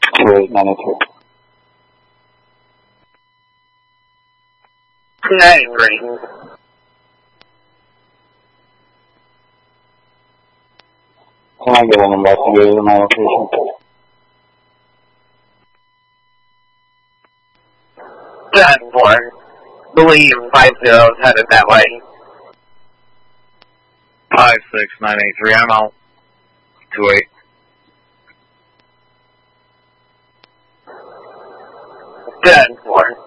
2892. 93. Can I get an investigator in my location? 10-4. Believe 50 is headed that way. 56983, I'm out. 28. 10-4.